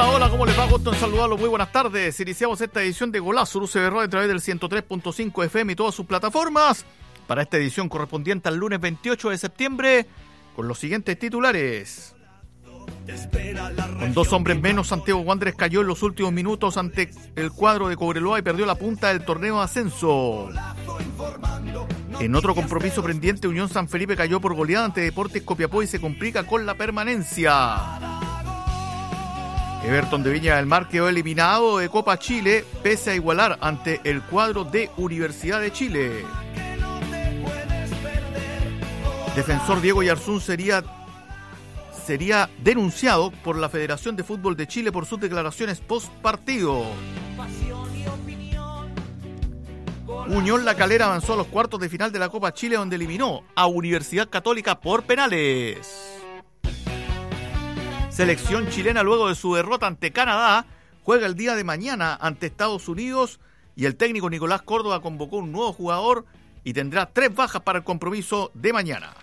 Hola, hola, ¿cómo les va? Gusto en saludarlos. Muy buenas tardes. Iniciamos esta edición de Golazo UCB Radio a través del 103.5 FM y todas sus plataformas. Para esta edición correspondiente al lunes 28 de septiembre, con los siguientes titulares. Con 2 hombres menos, Santiago Wanderers cayó en los últimos minutos ante el cuadro de Cobreloa y perdió la punta del torneo de ascenso. En otro compromiso pendiente, Unión San Felipe cayó por goleada ante Deportes Copiapó y se complica con la permanencia. Everton de Viña del Mar quedó eliminado de Copa Chile pese a igualar ante el cuadro de Universidad de Chile. Defensor Diego Yarzún sería denunciado por la Federación de Fútbol de Chile por sus declaraciones post partido. Unión La Calera avanzó a los cuartos de final de la Copa Chile, donde eliminó a Universidad Católica por penales. Selección chilena, luego de su derrota ante Canadá, juega el día de mañana ante Estados Unidos y el técnico Nicolás Córdoba convocó un nuevo jugador y tendrá 3 bajas para el compromiso de mañana.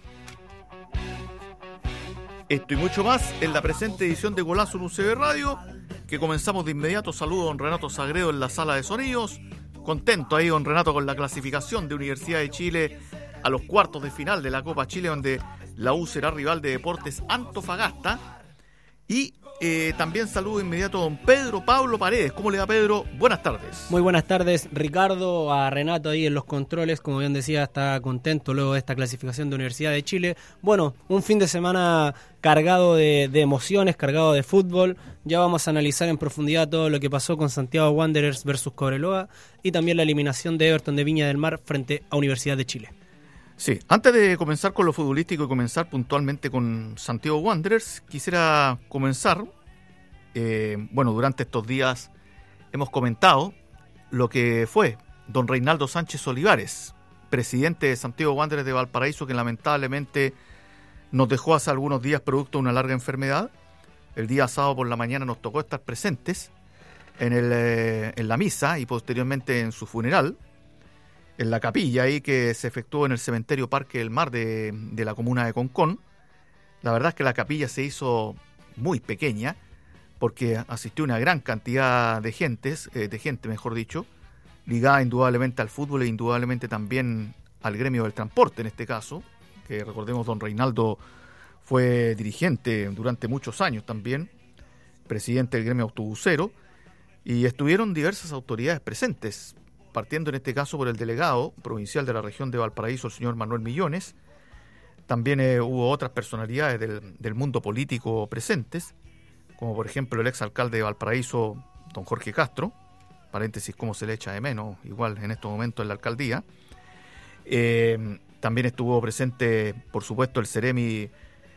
Esto y mucho más en la presente edición de Golazo en UCB Radio, que comenzamos de inmediato. Saludo a don Renato Sagredo en la sala de sonidos. Contento ahí don Renato con la clasificación de Universidad de Chile a los cuartos de final de la Copa Chile, donde la U será rival de Deportes Antofagasta. Y también saludo de inmediato a don Pedro Pablo Paredes. ¿Cómo le va, Pedro? Buenas tardes. Muy buenas tardes, Ricardo, a Renato ahí en los controles. Como bien decía, está contento luego de esta clasificación de Universidad de Chile. Bueno, un fin de semana cargado de emociones, cargado de fútbol. Ya vamos a analizar en profundidad todo lo que pasó con Santiago Wanderers versus Cobreloa y también la eliminación de Everton de Viña del Mar frente a Universidad de Chile. Sí, antes de comenzar con lo futbolístico y comenzar puntualmente con Santiago Wanderers, quisiera comenzar, durante estos días hemos comentado lo que fue don Reinaldo Sánchez Olivares, presidente de Santiago Wanderers de Valparaíso, que lamentablemente nos dejó hace algunos días producto de una larga enfermedad. El día sábado por la mañana nos tocó estar presentes en la misa y posteriormente en su funeral, en la capilla ahí que se efectuó en el cementerio Parque del Mar de la comuna de Concón. La verdad es que la capilla se hizo muy pequeña porque asistió una gran cantidad de gente, ligada indudablemente al fútbol e indudablemente también al gremio del transporte en este caso, que recordemos don Reinaldo fue dirigente durante muchos años también, presidente del gremio autobusero, y estuvieron diversas autoridades presentes, partiendo en este caso por el delegado provincial de la región de Valparaíso, el señor Manuel Millones. También hubo otras personalidades del mundo político presentes, como por ejemplo el exalcalde de Valparaíso, don Jorge Castro, paréntesis, cómo se le echa de menos, igual en estos momentos en la alcaldía. También estuvo presente, por supuesto, el Ceremi,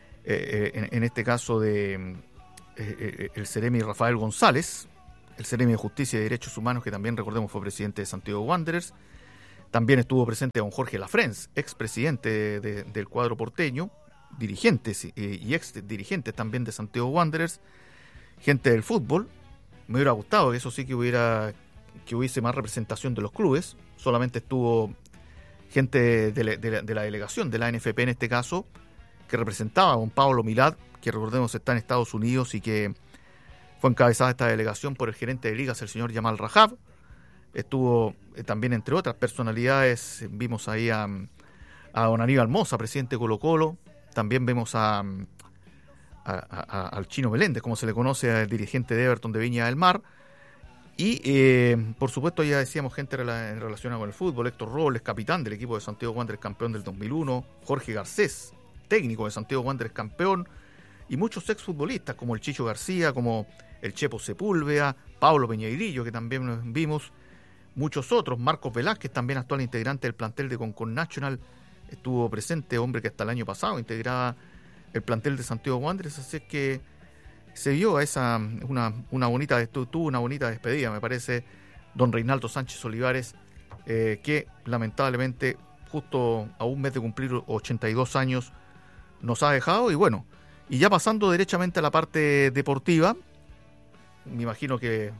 en este caso el Ceremi Rafael González, el Ceremi de Justicia y Derechos Humanos, que también, recordemos, fue presidente de Santiago Wanderers. También estuvo presente don Jorge Lafrenz, expresidente del cuadro porteño, dirigentes y ex dirigentes también de Santiago Wanderers, gente del fútbol. Me hubiera gustado que eso sí que hubiese más representación de los clubes. Solamente estuvo gente de la delegación de la NFP en este caso, que representaba a don Pablo Milad, que recordemos está en Estados Unidos y que fue encabezada esta delegación por el gerente de ligas, el señor Yamal Rajab. Estuvo también, entre otras personalidades, vimos ahí a don Aníbal Mosa, presidente de Colo-Colo. También vemos al Chino Meléndez, como se le conoce, al dirigente de Everton de Viña del Mar. Y, por supuesto, ya decíamos gente relacionada con el fútbol. Héctor Robles, capitán del equipo de Santiago Wanderers, campeón del 2001. Jorge Garcés, técnico de Santiago Wanderers, campeón. Y muchos exfutbolistas, como el Chicho García, como el Chepo Sepúlveda, Pablo Peñairillo, que también vimos, muchos otros, Marcos Velázquez, también actual integrante del plantel de Concón Nacional, estuvo presente, hombre que hasta el año pasado integraba el plantel de Santiago Wanderers, así que se vio una bonita despedida, me parece, don Reinaldo Sánchez Olivares, que lamentablemente, justo a un mes de cumplir 82 años, nos ha dejado. Y bueno, y ya pasando derechamente a la parte deportiva, me imagino que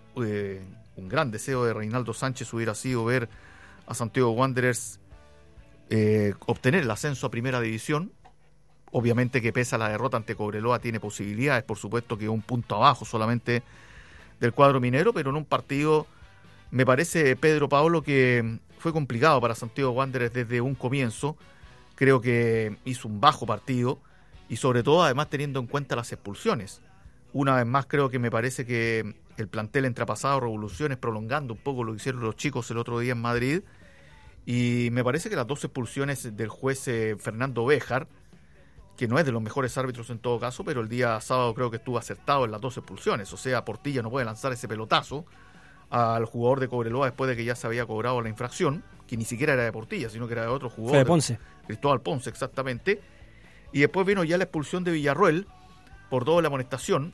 un gran deseo de Reinaldo Sánchez hubiera sido ver a Santiago Wanderers obtener el ascenso a Primera División, Obviamente que pese a la derrota ante Cobreloa tiene posibilidades, por supuesto que un punto abajo solamente del cuadro minero, pero en un partido, me parece, Pedro Pablo, que fue complicado para Santiago Wanderers desde un comienzo. Creo que hizo un bajo partido y sobre todo además teniendo en cuenta las expulsiones. Una vez más creo que me parece que el plantel entre ha pasado revoluciones, prolongando un poco lo que hicieron los chicos el otro día en Madrid, y me parece que las 2 expulsiones del juez Fernando Béjar, que no es de los mejores árbitros en todo caso, pero el día sábado creo que estuvo acertado en las 2 expulsiones. O sea, Portilla no puede lanzar ese pelotazo al jugador de Cobreloa después de que ya se había cobrado la infracción, que ni siquiera era de Portilla, sino que era de otro jugador. Fue de Ponce. Cristóbal Ponce, exactamente. Y después vino ya la expulsión de Villarroel por doble amonestación.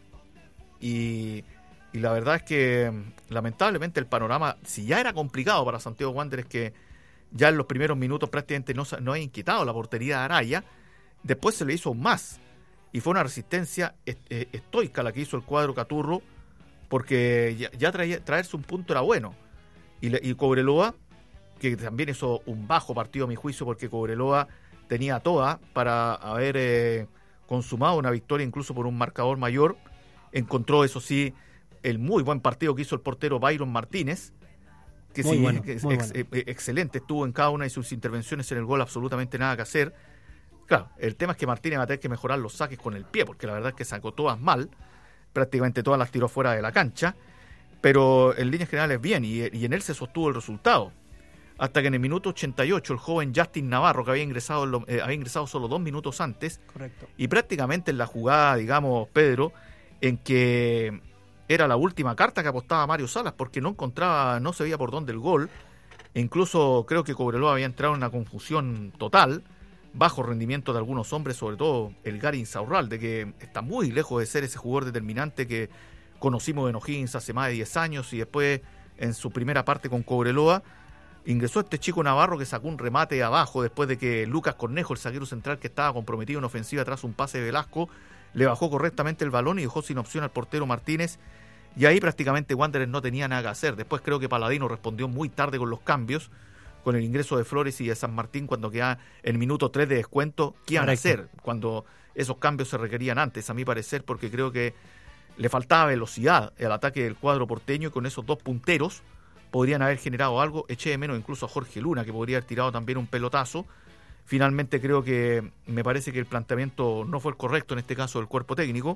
Y la verdad es que lamentablemente el panorama, si ya era complicado para Santiago Wanderers, que ya en los primeros minutos prácticamente no ha inquietado la portería de Araya, después se le hizo aún más. Y fue una resistencia estoica la que hizo el cuadro Caturro, porque ya traerse un punto era bueno. Y Cobreloa, que también hizo un bajo partido a mi juicio, porque Cobreloa tenía toda para haber consumado una victoria incluso por un marcador mayor. Encontró, eso sí, el muy buen partido que hizo el portero Byron Martínez, que muy sí, bueno, que muy bueno. Excelente, estuvo en cada una de sus intervenciones en el gol, absolutamente nada que hacer. Claro, el tema es que Martínez va a tener que mejorar los saques con el pie, porque la verdad es que sacó todas mal, prácticamente todas las tiró fuera de la cancha, pero en líneas generales bien, y en él se sostuvo el resultado. Hasta que en el minuto 88 el joven Justin Navarro, que había ingresado solo 2 minutos antes, correcto, y prácticamente en la jugada, digamos, Pedro, en que era la última carta que apostaba Mario Salas, porque no se veía por dónde el gol, e incluso creo que Cobreloa había entrado en una confusión total, bajo rendimiento de algunos hombres, sobre todo el Gary Insaurralde, que está muy lejos de ser ese jugador determinante que conocimos en O'Higgins hace más de 10 años, y después en su primera parte con Cobreloa ingresó este chico Navarro que sacó un remate abajo después de que Lucas Cornejo, el zaguero central que estaba comprometido en ofensiva tras un pase de Velasco, le bajó correctamente el balón y dejó sin opción al portero Martínez, y ahí prácticamente Wanderers no tenía nada que hacer. Después creo que Paladino respondió muy tarde con los cambios, con el ingreso de Flores y de San Martín cuando queda en minuto 3 de descuento. ¿Qué iban a hacer cuando esos cambios se requerían antes, a mi parecer? Porque creo que le faltaba velocidad al ataque del cuadro porteño, y con esos 2 punteros podrían haber generado algo. Eché de menos incluso a Jorge Luna, que podría haber tirado también un pelotazo. Finalmente creo que me parece que el planteamiento no fue el correcto en este caso del cuerpo técnico,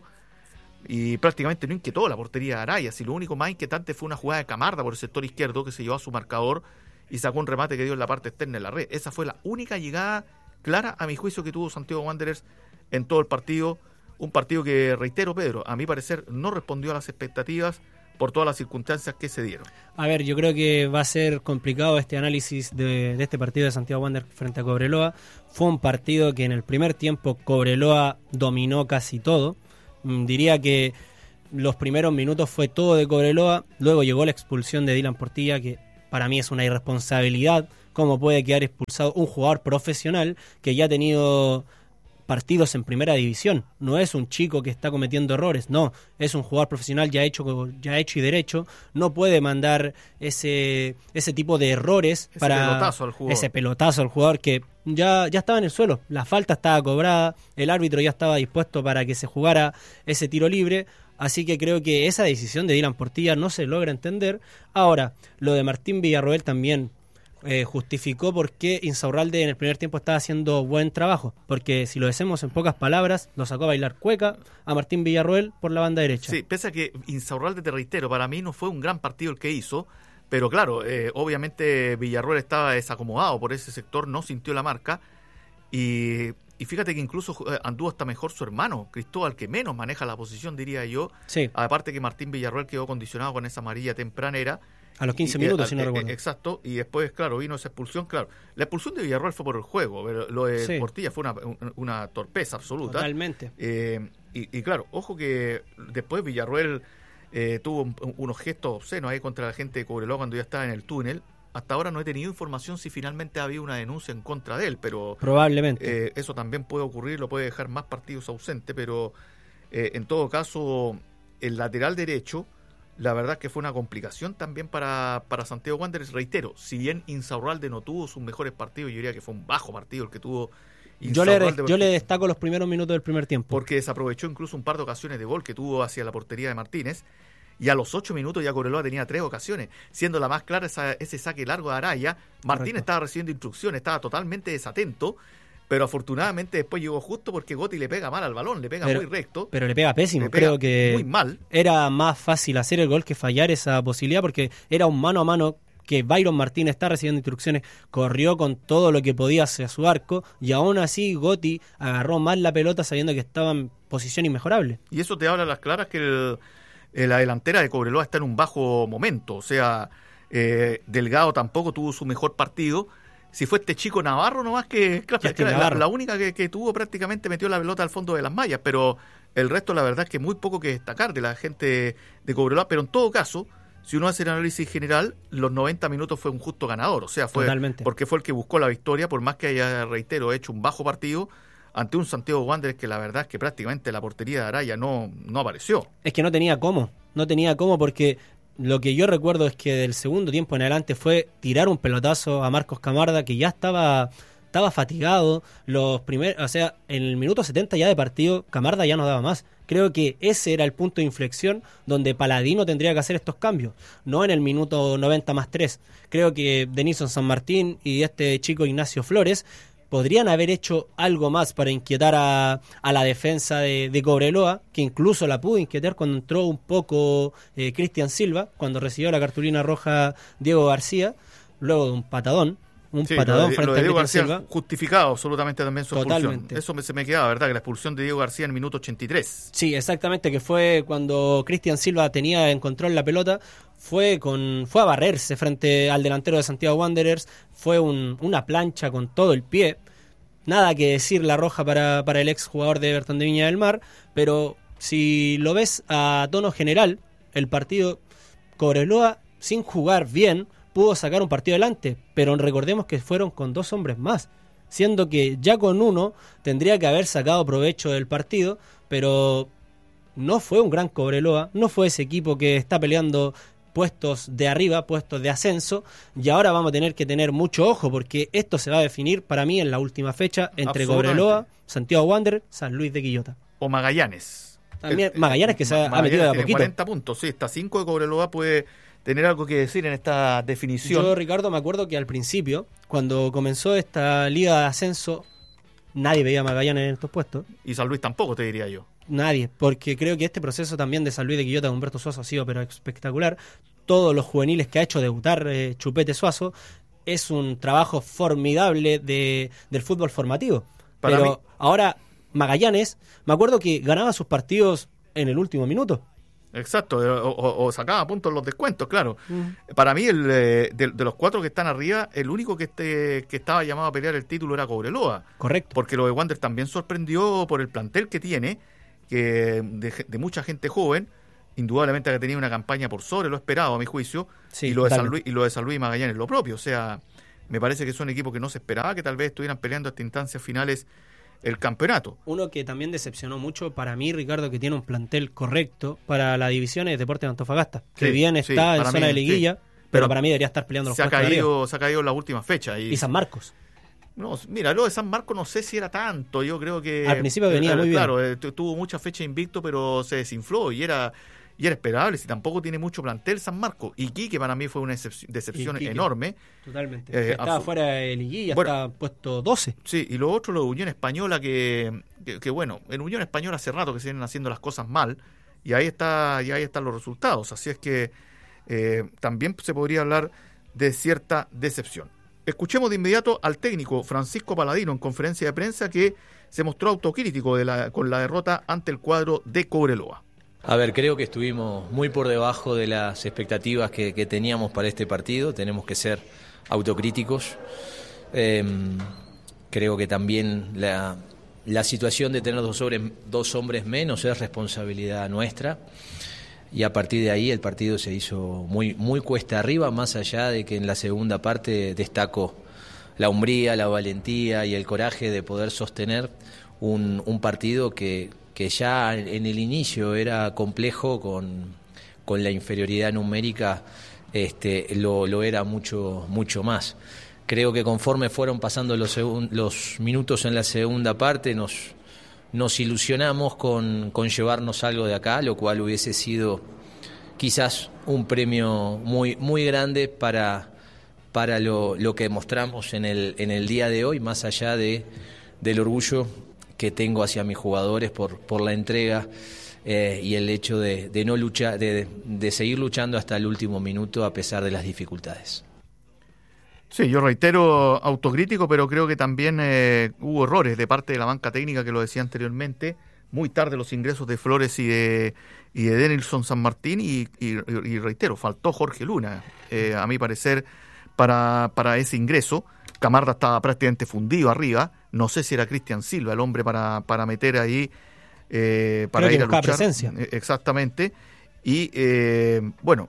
y prácticamente no inquietó la portería de Araya. Si lo único más inquietante fue una jugada de Camarda por el sector izquierdo, que se llevó a su marcador y sacó un remate que dio en la parte externa de la red. Esa fue la única llegada clara, a mi juicio, que tuvo Santiago Wanderers en todo el partido. Un partido que, reitero, Pedro, a mi parecer no respondió a las expectativas por todas las circunstancias que se dieron. A ver, yo creo que va a ser complicado este análisis de este partido de Santiago Wanderers frente a Cobreloa. Fue un partido que en el primer tiempo Cobreloa dominó casi todo. Diría que los primeros minutos fue todo de Cobreloa. Luego llegó la expulsión de Dylan Portilla, que para mí es una irresponsabilidad. ¿Cómo puede quedar expulsado un jugador profesional que ya ha tenido partidos en primera división? No es un chico que está cometiendo errores, no, es un jugador profesional ya hecho y derecho. No puede mandar ese tipo de errores, ese pelotazo al jugador que ya estaba en el suelo, la falta estaba cobrada, el árbitro ya estaba dispuesto para que se jugara ese tiro libre. Así que creo que esa decisión de Dylan Portilla no se logra entender. Ahora, lo de Martín Villarroel también justificó por qué Insaurralde en el primer tiempo estaba haciendo buen trabajo, porque si lo decimos en pocas palabras, lo sacó a bailar cueca a Martín Villarroel por la banda derecha. Sí, pese a que Insaurralde, te reitero, para mí no fue un gran partido el que hizo, pero claro, obviamente Villarroel estaba desacomodado por ese sector, no sintió la marca, y fíjate que incluso anduvo hasta mejor su hermano, Cristóbal, que menos maneja la posición, diría yo. Sí. Aparte que Martín Villarroel quedó condicionado con esa amarilla tempranera. A los 15 minutos, si no recuerdo. Exacto, y después, claro, vino esa expulsión. Claro, la expulsión de Villarroel fue por el juego, pero lo de Portilla fue una torpeza absoluta. Totalmente. Y claro, ojo que después Villarroel tuvo unos gestos obscenos ahí contra la gente de Cobreloa cuando ya estaba en el túnel. Hasta ahora no he tenido información si finalmente había una denuncia en contra de él, pero probablemente eso también puede ocurrir, lo puede dejar más partidos ausentes, pero en todo caso, el lateral derecho, la verdad es que fue una complicación también para Santiago Wanderers. Reitero, si bien Insaurralde no tuvo sus mejores partidos, yo diría que fue un bajo partido el que tuvo Yo le destaco los primeros minutos del primer tiempo. Porque desaprovechó incluso un par de ocasiones de gol que tuvo hacia la portería de Martínez. Y a los 8 minutos ya Cobreloa tenía 3 ocasiones, siendo la más clara ese saque largo de Araya. Martínez estaba recibiendo instrucciones, estaba totalmente desatento, pero afortunadamente después llegó justo porque Gotti le pega mal al balón, le pega muy recto. Pero le pega pésimo, creo que muy mal. Era más fácil hacer el gol que fallar esa posibilidad, porque era un mano a mano que Byron Martínez está recibiendo instrucciones, corrió con todo lo que podía hacia su arco, y aún así Gotti agarró mal la pelota sabiendo que estaba en posición inmejorable. Y eso te habla a las claras que la delantera de Cobreloa está en un bajo momento, o sea, Delgado tampoco tuvo su mejor partido. Si fue este chico Navarro nomás que la única que tuvo, prácticamente metió la pelota al fondo de las mallas, pero el resto la verdad es que muy poco que destacar de la gente de Cobreloa. Pero en todo caso, si uno hace el análisis general, los 90 minutos fue un justo ganador, o sea, fue totalmente, porque fue el que buscó la victoria, por más que haya, reitero, hecho un bajo partido ante un Santiago Wanderers que la verdad es que prácticamente la portería de Araya no apareció. Es que no tenía cómo porque lo que yo recuerdo es que del segundo tiempo en adelante fue tirar un pelotazo a Marcos Camarda, que ya estaba fatigado. En el minuto 70 ya de partido, Camarda ya no daba más. Creo que ese era el punto de inflexión donde Paladino tendría que hacer estos cambios, no en el minuto 90 más 3. Creo que Denison San Martín y este chico Ignacio Flores podrían haber hecho algo más para inquietar a la defensa de Cobreloa, que incluso la pudo inquietar cuando entró un poco Cristian Silva, cuando recibió la cartulina roja Diego García, luego de un patadón frente a Cristian Silva. Justificado absolutamente también su Totalmente. expulsión. Eso se me quedaba, ¿verdad? Que la expulsión de Diego García en el minuto 83. Sí, exactamente, que fue cuando Cristian Silva tenía en control la pelota, fue a barrerse frente al delantero de Santiago Wanderers, fue una plancha con todo el pie. Nada que decir la roja para el ex jugador de Everton de Viña del Mar, pero si lo ves a tono general, el partido Cobreloa, sin jugar bien, pudo sacar un partido adelante, pero recordemos que fueron con 2 hombres más, siendo que ya con uno tendría que haber sacado provecho del partido, pero no fue un gran Cobreloa, no fue ese equipo que está peleando puestos de arriba, puestos de ascenso, y ahora vamos a tener que tener mucho ojo, porque esto se va a definir para mí en la última fecha entre Cobreloa, Santiago Wanderers, San Luis de Quillota. O Magallanes. También Magallanes que se ha metido de a poquito. 40 puntos, sí, está 5 de Cobreloa, puede tener algo que decir en esta definición. Yo, Ricardo, me acuerdo que al principio, cuando comenzó esta liga de ascenso, nadie veía a Magallanes en estos puestos. Y San Luis tampoco, te diría yo. Nadie, porque creo que este proceso también de San Luis de Quillota con Humberto Suazo ha sido pero espectacular. Todos los juveniles que ha hecho debutar Chupete Suazo es un trabajo formidable del fútbol formativo. Pero ahora Magallanes, me acuerdo que ganaba sus partidos en el último minuto. Exacto, o sacaba puntos en los descuentos, claro. Para mí, de los 4 que están arriba, el único que estaba llamado a pelear el título era Cobreloa. Correcto. Porque lo de Wander también sorprendió por el plantel que tiene, que de mucha gente joven, indudablemente que tenía una campaña por sobre lo esperado, a mi juicio, sí, y lo de San Luis y Magallanes lo propio. O sea, me parece que son equipos que no se esperaba que tal vez estuvieran peleando hasta instancias finales el campeonato. Uno que también decepcionó mucho para mí, Ricardo, que tiene un plantel correcto para la división es Deportes de Antofagasta, que bien está en zona de liguilla, pero para mí debería estar peleando los puestos de arriba. Se ha caído en la última fecha. Y San Marcos. No, mira, lo de San Marcos no sé si era tanto, yo creo que... Al principio venía muy bien. Claro, tuvo mucha fecha invicto, pero se desinfló y era esperable, si tampoco tiene mucho plantel San Marcos. Iquique para mí fue una decepción enorme. Totalmente. Estaba fuera de liguilla, estaba puesto 12. Sí, y lo otro, lo de Unión Española, que bueno, en Unión Española hace rato que se vienen haciendo las cosas mal, y ahí están los resultados. Así es que también se podría hablar de cierta decepción. Escuchemos de inmediato al técnico Francisco Paladino en conferencia de prensa, que se mostró autocrítico con la derrota ante el cuadro de Cobreloa. A ver, creo que estuvimos muy por debajo de las expectativas que teníamos para este partido. Tenemos que ser autocríticos. Creo que también la situación de tener dos hombres menos es responsabilidad nuestra. Y a partir de ahí el partido se hizo muy, muy cuesta arriba, más allá de que en la segunda parte destacó la hombría, la valentía y el coraje de poder sostener un partido que ya en el inicio era complejo con la inferioridad numérica, lo era mucho más. Creo que conforme fueron pasando los minutos en la segunda parte, nos ilusionamos con llevarnos algo de acá, lo cual hubiese sido quizás un premio muy, muy grande para lo que mostramos en el día de hoy, más allá del orgullo que tengo hacia mis jugadores por la entrega y el hecho de no luchar, de seguir luchando hasta el último minuto a pesar de las dificultades. Sí, yo reitero, autocrítico, pero creo que también hubo errores de parte de la banca técnica, que lo decía anteriormente. Muy tarde los ingresos de Flores y de Denilson San Martín, y reitero, faltó Jorge Luna, a mi parecer, para ese ingreso. Camarda estaba prácticamente fundido arriba, no sé si era Cristian Silva el hombre para meter ahí, para ir a luchar. Presencia. Exactamente, y bueno,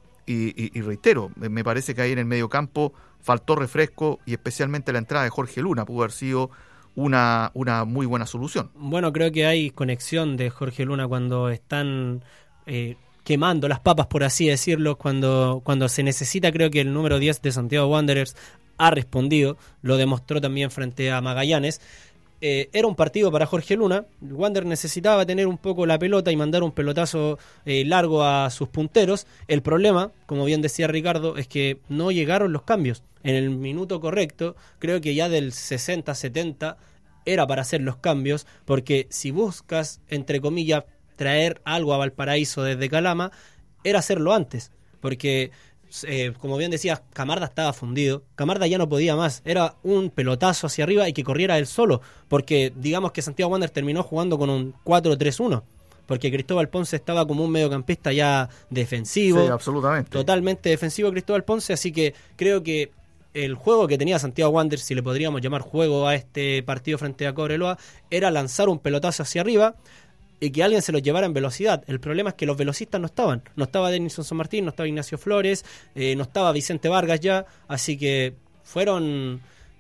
y reitero, me parece que ahí en el medio campo faltó refresco, y especialmente la entrada de Jorge Luna pudo haber sido una muy buena solución. Bueno, creo que hay conexión de Jorge Luna cuando están quemando las papas, por así decirlo, cuando se necesita. Creo que el número 10 de Santiago Wanderers ha respondido, lo demostró también frente a Magallanes. Era un partido para Jorge Luna. El Wander necesitaba tener un poco la pelota y mandar un pelotazo largo a sus punteros. El problema, como bien decía Ricardo, es que no llegaron los cambios en el minuto correcto. Creo que ya del 60-70 era para hacer los cambios, porque si buscas, entre comillas, traer algo a Valparaíso desde Calama, era hacerlo antes, porque como bien decías, Camarda estaba fundido. Camarda ya no podía más, era un pelotazo hacia arriba y que corriera él solo, porque digamos que Santiago Wanderers terminó jugando con un 4-3-1, porque Cristóbal Ponce estaba como un mediocampista ya defensivo. Sí, absolutamente. Totalmente defensivo Cristóbal Ponce, así que creo que el juego que tenía Santiago Wanderers, si le podríamos llamar juego a este partido frente a Cobreloa, era lanzar un pelotazo hacia arriba y que alguien se los llevara en velocidad. El problema es que los velocistas no estaban. No estaba Denilson San Martín, no estaba Ignacio Flores, no estaba Vicente Vargas ya, así que fueron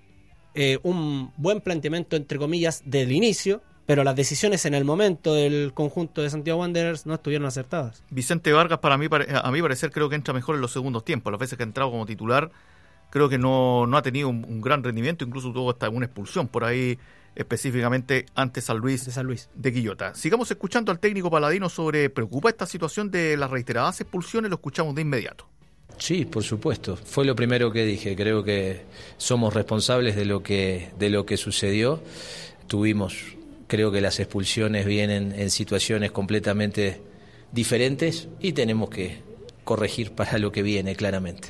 un buen planteamiento, entre comillas, del inicio, pero las decisiones en el momento del conjunto de Santiago Wanderers no estuvieron acertadas. Vicente Vargas, a mi parecer, creo que entra mejor en los segundos tiempos. Las veces que ha entrado como titular, creo que no ha tenido un gran rendimiento, incluso tuvo hasta una expulsión por ahí, específicamente ante San Luis de Quillota. Sigamos escuchando al técnico paladino ¿preocupa esta situación de las reiteradas expulsiones? Lo escuchamos de inmediato. Sí, por supuesto. Fue lo primero que dije. Creo que somos responsables de lo que sucedió. Creo que las expulsiones vienen en situaciones completamente diferentes y tenemos que corregir para lo que viene, claramente.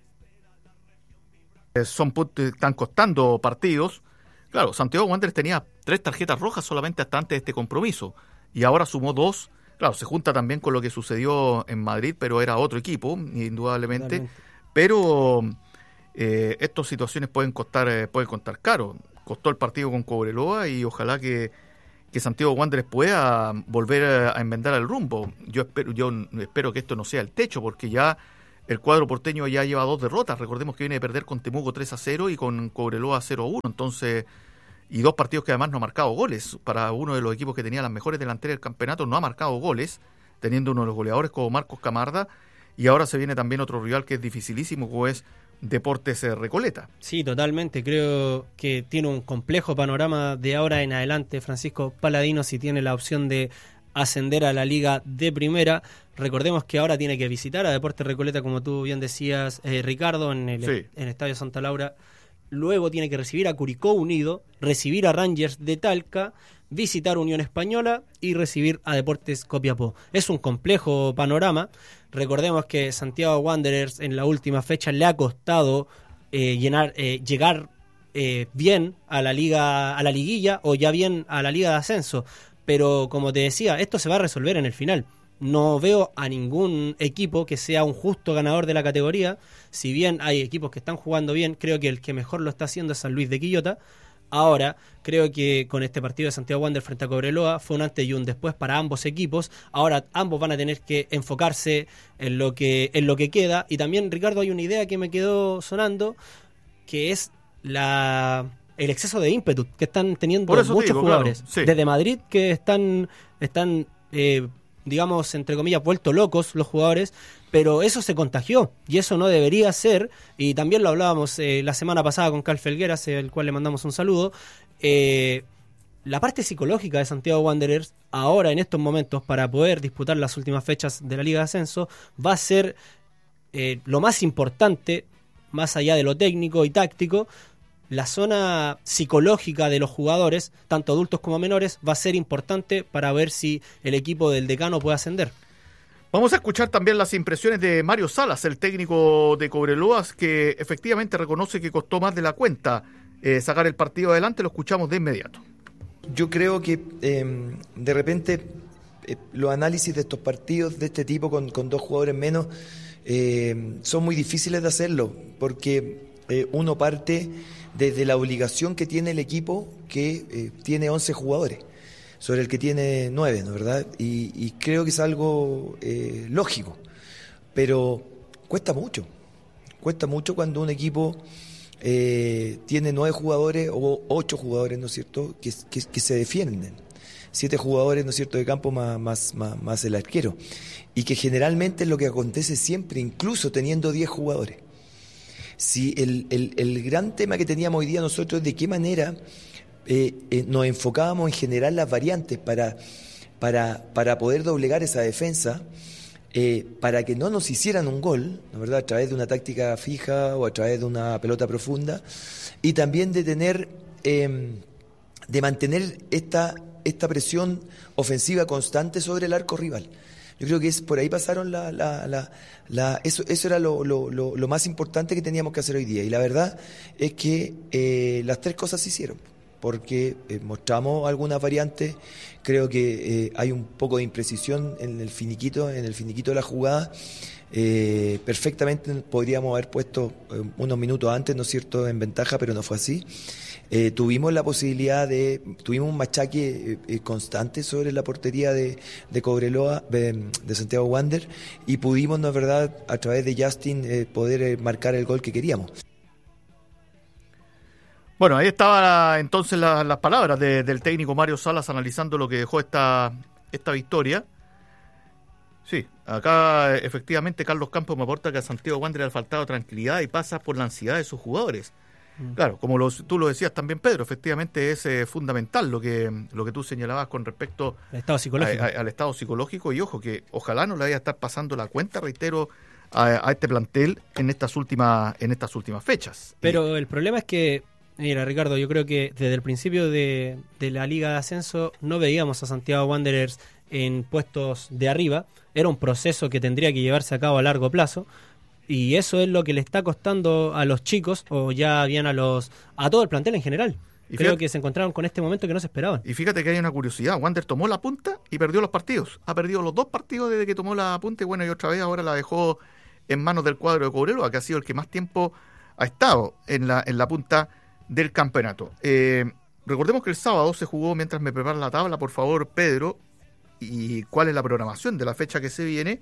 Están costando partidos. Claro, Santiago Wanderers tenía 3 tarjetas rojas solamente hasta antes de este compromiso, y ahora sumó 2. Claro, se junta también con lo que sucedió en Madrid, pero era otro equipo, indudablemente. Totalmente. Pero estas situaciones pueden costar caro. Costó el partido con Cobreloa, y ojalá que Santiago Wanderers pueda volver a enmendar el rumbo. Yo espero que esto no sea el techo, porque ya el cuadro porteño ya lleva 2 derrotas. Recordemos que viene de perder con Temuco 3-0 y con Cobreloa 0-1. Entonces, y 2 partidos que además no ha marcado goles. Para uno de los equipos que tenía las mejores delanteras del campeonato, no ha marcado goles, teniendo uno de los goleadores como Marcos Camarda. Y ahora se viene también otro rival que es dificilísimo, como es Deportes Recoleta. Sí, totalmente. Creo que tiene un complejo panorama de ahora en adelante Francisco Paladino, si tiene la opción de ascender a la Liga de Primera. Recordemos que ahora tiene que visitar a Deportes Recoleta, como tú bien decías, Ricardo, en el Estadio Santa Laura. Luego tiene que recibir a Curicó Unido, recibir a Rangers de Talca, visitar Unión Española y recibir a Deportes Copiapó. Es un complejo panorama. Recordemos que Santiago Wanderers en la última fecha le ha costado llegar bien a la liguilla, o ya bien a la Liga de Ascenso. Pero como te decía, esto se va a resolver en el final. No veo a ningún equipo que sea un justo ganador de la categoría. Si bien hay equipos que están jugando bien, creo que el que mejor lo está haciendo es San Luis de Quillota. Ahora, creo que con este partido de Santiago Wanderers frente a Cobreloa fue un antes y un después para ambos equipos. Ahora ambos van a tener que enfocarse en lo que queda. Y también, Ricardo, hay una idea que me quedó sonando, que es el exceso de ímpetu que están teniendo muchos jugadores. Claro, sí. Desde Madrid, que están digamos, entre comillas, vuelto locos los jugadores, pero eso se contagió y eso no debería ser, y también lo hablábamos la semana pasada con Carl Felgueras, el cual le mandamos un saludo. La parte psicológica de Santiago Wanderers ahora en estos momentos para poder disputar las últimas fechas de la Liga de Ascenso va a ser lo más importante, más allá de lo técnico y táctico. La zona psicológica de los jugadores, tanto adultos como menores, va a ser importante para ver si el equipo del decano puede ascender. Vamos a escuchar también las impresiones de Mario Salas, el técnico de Cobreloa, que efectivamente reconoce que costó más de la cuenta sacar el partido adelante. Lo escuchamos de inmediato. Yo creo que de repente los análisis de estos partidos de este tipo con 2 jugadores menos son muy difíciles de hacerlo, porque uno parte desde la obligación que tiene el equipo, que tiene 11 jugadores, sobre el que tiene 9, ¿no es verdad? Y creo que es algo lógico, pero cuesta mucho cuando un equipo tiene 9 jugadores o 8 jugadores, ¿no es cierto?, que se defienden. 7 jugadores, ¿no es cierto?, de campo más el arquero. Y que generalmente es lo que acontece siempre, incluso teniendo 10 jugadores. Si el gran tema que teníamos hoy día nosotros es de qué manera nos enfocábamos en generar las variantes para poder doblegar esa defensa, para que no nos hicieran un gol, ¿no es verdad?, a través de una táctica fija o a través de una pelota profunda, y también de mantener esta presión ofensiva constante sobre el arco rival. Yo creo que por ahí pasaron eso era lo más importante que teníamos que hacer hoy día, y la verdad es que las 3 cosas se hicieron, porque mostramos algunas variantes. Creo que hay un poco de imprecisión en el finiquito de la jugada. Perfectamente podríamos haber puesto unos minutos antes, ¿no es cierto?, en ventaja, pero no fue así. Tuvimos la posibilidad tuvimos un machaque constante sobre la portería de Cobreloa, de Santiago Wanderers, y pudimos, ¿no es verdad?, a través de Justin poder marcar el gol que queríamos. Bueno, ahí estaba entonces las palabras del técnico Mario Salas analizando lo que dejó esta victoria. Sí, acá efectivamente Carlos Campos me aporta que a Santiago Wanderers le ha faltado tranquilidad y pasa por la ansiedad de sus jugadores. Claro, como tú lo decías también, Pedro, efectivamente es fundamental lo que tú señalabas con respecto al estado psicológico. Al estado psicológico, y ojo, que ojalá no le vaya a estar pasando la cuenta, reitero, a este plantel en estas últimas fechas. Pero el problema es que, mira, Ricardo, yo creo que desde el principio de la Liga de Ascenso no veíamos a Santiago Wanderers en puestos de arriba. Era un proceso que tendría que llevarse a cabo a largo plazo, y eso es lo que le está costando a los chicos, o ya bien a todo el plantel en general. Y creo que se encontraron con este momento que no se esperaban. Y fíjate que hay una curiosidad. Wanderers tomó la punta y perdió los partidos. Ha perdido los 2 partidos desde que tomó la punta, y bueno, y otra vez ahora la dejó en manos del cuadro de Cobreloa, que ha sido el que más tiempo ha estado en la punta del campeonato. Recordemos que el sábado se jugó, mientras me prepara la tabla, por favor, Pedro, y cuál es la programación de la fecha que se viene.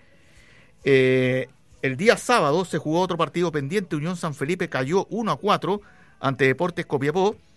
El día sábado se jugó otro partido pendiente. Unión San Felipe cayó 1-4 ante Deportes Copiapó.